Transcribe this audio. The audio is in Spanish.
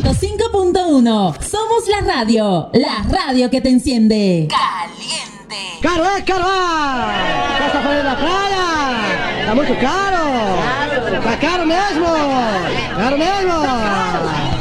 105.1. Somos la radio que te enciende. Caliente. ¡Caro es, caro! ¡Vas a poner la playa! ¡Está mucho caro! ¡Está caro mesmo! ¡Caro mesmo!